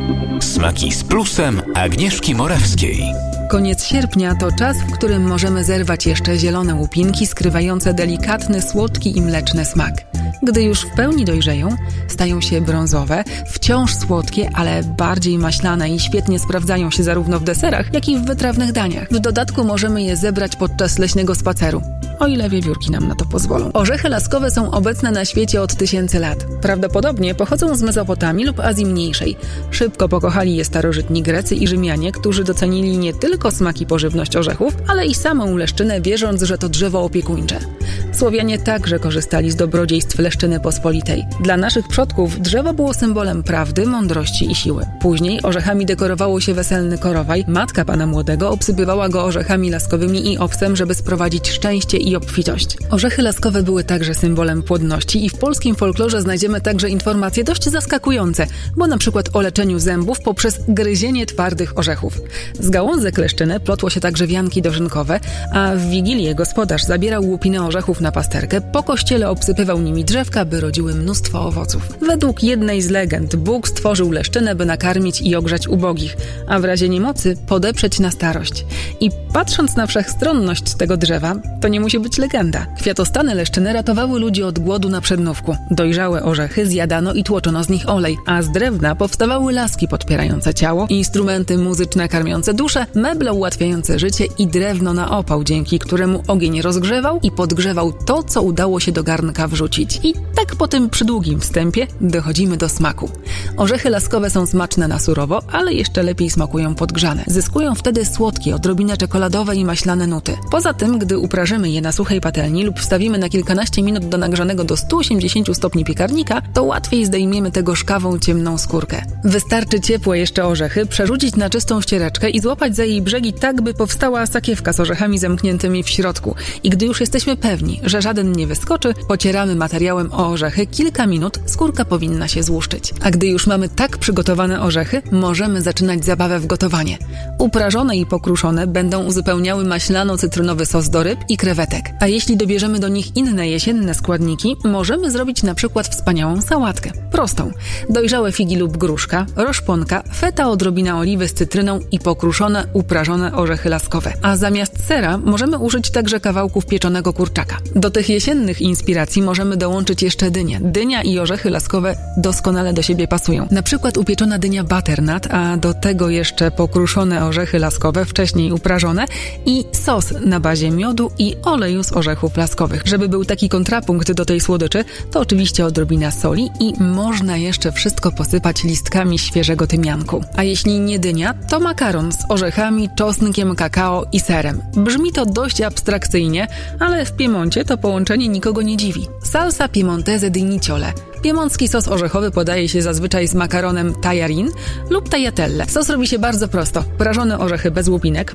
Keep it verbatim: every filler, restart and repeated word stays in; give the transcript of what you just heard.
Smaki z plusem Agnieszki Morawskiej. Koniec sierpnia to czas, w którym możemy zerwać jeszcze zielone łupinki skrywające delikatny, słodki i mleczny smak. Gdy już w pełni dojrzeją, stają się brązowe, wciąż słodkie, ale bardziej maślane i świetnie sprawdzają się zarówno w deserach, jak i w wytrawnych daniach. W dodatku możemy je zebrać podczas leśnego spaceru, o ile wiewiórki nam na to pozwolą. Orzechy laskowe są obecne na świecie od tysięcy lat. Prawdopodobnie pochodzą z Mezopotamii lub Azji Mniejszej. Szybko pokochali je starożytni Grecy i Rzymianie, którzy docenili nie tylko smak i pożywność orzechów, ale i samą leszczynę, wierząc, że to drzewo opiekuńcze. Słowianie także korzystali z dobrodziejstw leszczyny pospolitej. Dla naszych przodków drzewo było symbolem prawdy, mądrości i siły. Później orzechami dekorowało się weselny korowaj. Matka pana młodego obsypywała go orzechami laskowymi i owsem, żeby sprowadzić szczęście i obfitość. Orzechy laskowe były także symbolem płodności i w polskim folklorze znajdziemy także informacje dość zaskakujące, bo na przykład o leczeniu zębów poprzez gryzienie twardych orzechów. Z gałązek leszczyny plotło się także wianki dożynkowe, a w Wigilię gospodarz zabierał łupiny orzechów na pasterkę, po kościele obsypywał nimi drzewka, by rodziły mnóstwo owoców. Według jednej z legend Bóg stworzył leszczynę, by nakarmić i ogrzać ubogich, a w razie niemocy podeprzeć na starość. I patrząc na wszechstronność tego drzewa, to nie musi być legenda. Kwiatostany leszczyny ratowały ludzi od głodu na przednówku. Dojrzałe orzechy zjadano i tłoczono z nich olej, a z drewna powstawały laski podpierające ciało, instrumenty muzyczne karmiące duszę, meble ułatwiające życie i drewno na opał, dzięki któremu ogień rozgrzewał i podgrzewał to, co udało się do garnka wrzucić. I tak po tym przydługim wstępie dochodzimy do smaku. Orzechy laskowe są smaczne na surowo, ale jeszcze lepiej smakują podgrzane. Zyskują wtedy słodkie, odrobinę czekoladowe i maślane nuty. Poza tym, gdy uprażymy je na suchej patelni lub wstawimy na kilkanaście minut do nagrzanego do stu osiemdziesięciu stopni piekarnika, to łatwiej zdejmiemy tę gorzkawą, ciemną skórkę. Wystarczy ciepłe jeszcze orzechy przerzucić na czystą ściereczkę i złapać za jej brzegi tak, by powstała sakiewka z orzechami zamkniętymi w środku. I gdy już jesteśmy pewni, że żaden nie wyskoczy, pocieramy materiałem o orzechy kilka minut, skórka powinna się złuszczyć. A gdy już mamy tak przygotowane orzechy, możemy zaczynać zabawę w gotowanie. Uprażone i pokruszone będą uzupełniały maślano-cytrynowy sos do ryb i krewetek. A jeśli dobierzemy do nich inne jesienne składniki, możemy zrobić na przykład wspaniałą sałatkę. Prostą. Dojrzałe figi lub gruszka, roszponka, feta, odrobina oliwy z cytryną i pokruszone, uprażone orzechy laskowe. A zamiast sera możemy użyć także kawałków pieczonego kurczaka. Do tych jesiennych inspiracji możemy dołączyć jeszcze dynię. Dynia i orzechy laskowe doskonale do siebie pasują. Na przykład upieczona dynia butternut, a do tego jeszcze pokruszone orzechy laskowe, wcześniej uprażone i sos na bazie miodu i oleju z orzechów laskowych. Żeby był taki kontrapunkt do tej słodyczy, to oczywiście odrobina soli i można jeszcze wszystko posypać listkami świeżego tymianku. A jeśli nie dynia, to makaron z orzechami, czosnkiem, kakao i serem. Brzmi to dość abstrakcyjnie, ale w Piemoncie to połączenie nikogo nie dziwi. Salsa piemontese di niciole. Piemoncki sos orzechowy podaje się zazwyczaj z makaronem tajarin lub tagliatelle. Sos robi się bardzo prosto. Prażone orzechy bez łupinek,